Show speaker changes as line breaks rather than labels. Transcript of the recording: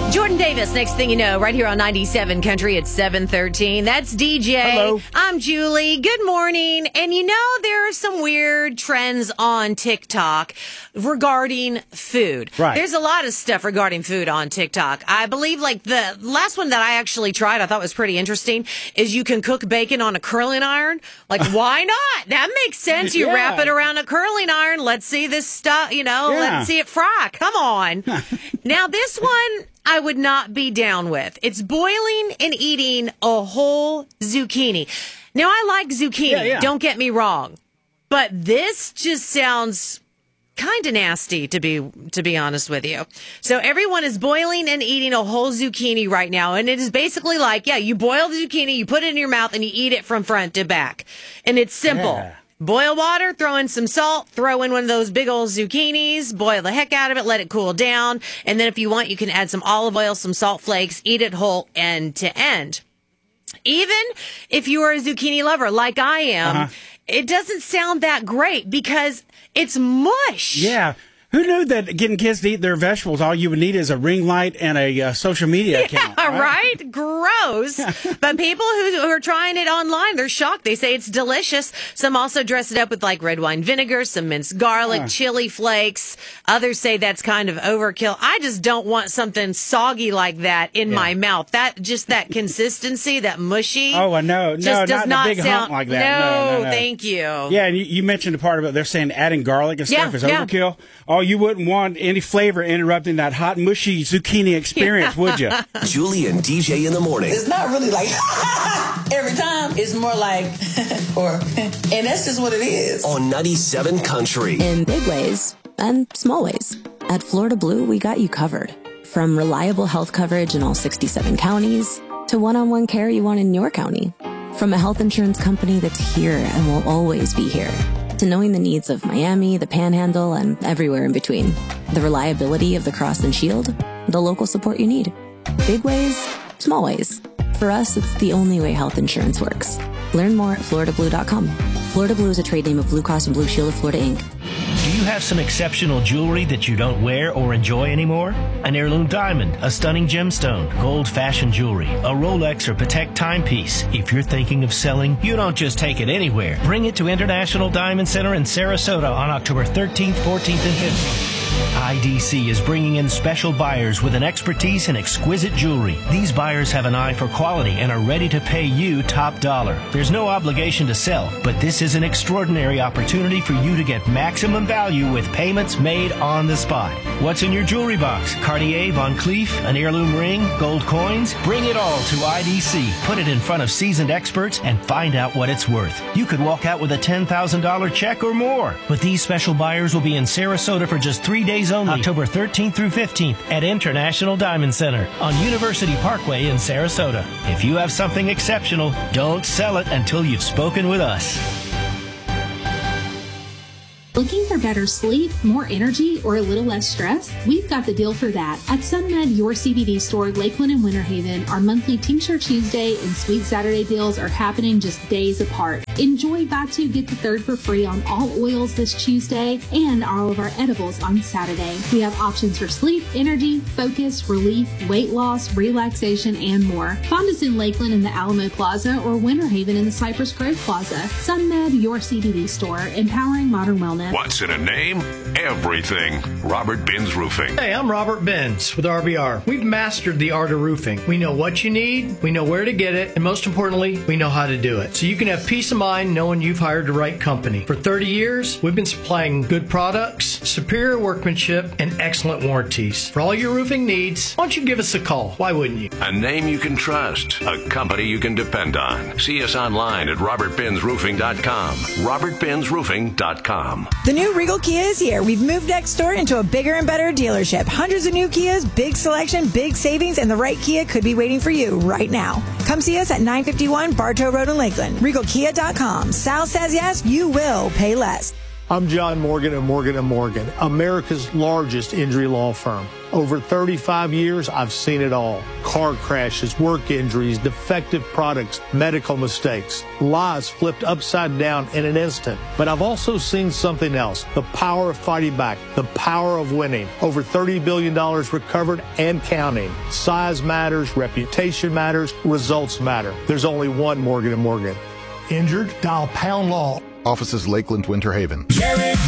Jordan Davis, next thing you know, right here on 97 Country at 7:13. That's DJ.
Hello.
I'm Julie. Good morning. And you know, there are some weird trends on TikTok regarding food.
Right.
There's a lot of stuff regarding food on TikTok. I believe like the last one that I actually tried, I thought was pretty interesting, is you can cook bacon on a curling iron. Like, why not? That makes sense. You wrap it around a curling iron. Let's see this stuff, let's see it fry. Come on. Now, this one I would not be down with. It's boiling and eating a whole zucchini. Now, I like zucchini. Don't get me wrong. But this just sounds kind of nasty, to be honest with you. So everyone is boiling and eating a whole zucchini right now. And it is basically like, you boil the zucchini, you put it in your mouth, and you eat it from front to back. And it's simple. Yeah. Boil water, throw in some salt, throw in one of those big old zucchinis, boil the heck out of it, let it cool down. And then if you want, you can add some olive oil, some salt flakes, eat it whole end to end. Even if you are a zucchini lover like I am, it doesn't sound that great because it's mush.
Yeah. Who knew that getting kids to eat their vegetables, all you would need is a ring light and a social media account?
Right? Gross. But people who are trying it online, they're shocked. They say it's delicious. Some also dress it up with like red wine vinegar, some minced garlic, chili flakes. Others say that's kind of overkill. I just don't want something soggy like that in my mouth. That consistency, that mushy.
Oh, I know.
Just does not
a big
sound
hump like that.
No, thank you.
Yeah, and you mentioned a part of it. They're saying adding garlic and stuff is overkill. Oh, you wouldn't want any flavor interrupting that hot, mushy zucchini experience, would you?
Julie and DJ in the morning.
It's not really like every time. It's more like, and that's just what it is.
On 97 Country.
In big ways and small ways. At Florida Blue, we got you covered. From reliable health coverage in all 67 counties to one-on-one care you want in your county. From a health insurance company that's here and will always be here. To knowing the needs of Miami, the Panhandle, and everywhere in between. The reliability of the Cross and Shield, the local support you need. Big ways, small ways. For us, it's the only way health insurance works. Learn more at FloridaBlue.com. Florida Blue is a trade name of Blue Cross and Blue Shield of Florida, Inc.
Do you have some exceptional jewelry that you don't wear or enjoy anymore? An heirloom diamond, a stunning gemstone, gold fashion jewelry, a Rolex or Patek timepiece. If you're thinking of selling, you don't just take it anywhere. Bring it to International Diamond Center in Sarasota on October 13th, 14th, and 15th. IDC is bringing in special buyers with an expertise in exquisite jewelry. These buyers have an eye for quality and are ready to pay you top dollar. There's no obligation to sell, but this is an extraordinary opportunity for you to get maximum value with payments made on the spot. What's in your jewelry box? Cartier, Van Cleef, an heirloom ring, gold coins? Bring it all to IDC. Put it in front of seasoned experts and find out what it's worth. You could walk out with a $10,000 check or more. But these special buyers will be in Sarasota for just 3 days only, October 13th through 15th at International Diamond Center on University Parkway in Sarasota. If you have something exceptional, don't sell it until you've spoken with us.
Looking for better sleep, more energy, or a little less stress? We've got the deal for that. At SunMed, your CBD store, Lakeland and Winter Haven, our monthly Tincture Tuesday and Sweet Saturday deals are happening just days apart. Enjoy buy two, get the third for free on all oils this Tuesday and all of our edibles on Saturday. We have options for sleep, energy, focus, relief, weight loss, relaxation, and more. Find us in Lakeland in the Alamo Plaza or Winter Haven in the Cypress Grove Plaza. SunMed, your CBD store, empowering modern wellness.
What's in a name? Everything. Robert Benz Roofing.
Hey, I'm Robert Benz with RBR. We've mastered the art of roofing. We know what you need, we know where to get it, and most importantly, we know how to do it. So you can have peace of mind knowing you've hired the right company. For 30 years, we've been supplying good products, superior workmanship, and excellent warranties. For all your roofing needs, why don't you give us a call? Why wouldn't you?
A name you can trust. A company you can depend on. See us online at robertbenzroofing.com. robertbenzroofing.com.
The new Regal Kia is here. We've moved next door into a bigger and better dealership. Hundreds of new Kias, big selection, big savings, and the right Kia could be waiting for you right now. Come see us at 951 Bartow Road in Lakeland. RegalKia.com. Sal says yes, you will pay less.
I'm John Morgan of Morgan & Morgan, America's largest injury law firm. Over 35 years, I've seen it all. Car crashes, work injuries, defective products, medical mistakes, lives flipped upside down in an instant. But I've also seen something else, the power of fighting back, the power of winning. Over $30 billion recovered and counting. Size matters, reputation matters, results matter. There's only one Morgan & Morgan.
Injured? Dial #law.
Offices Lakeland, Winter Haven.
Jerry